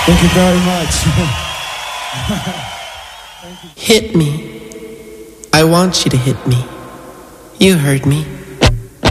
Thank you very much. Hit me. I want you to hit me. You heard me.